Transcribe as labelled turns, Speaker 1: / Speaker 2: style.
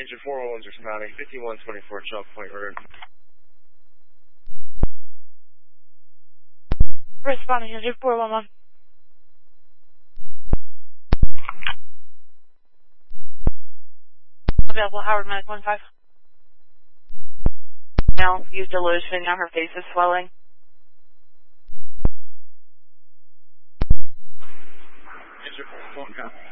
Speaker 1: Engine 401s are surmounting 5124 Chalk Point Road.
Speaker 2: Responding Engine 411. Available Howard Medic 15.
Speaker 3: Now, use delusion. Now her face is swelling.
Speaker 1: Engine 411.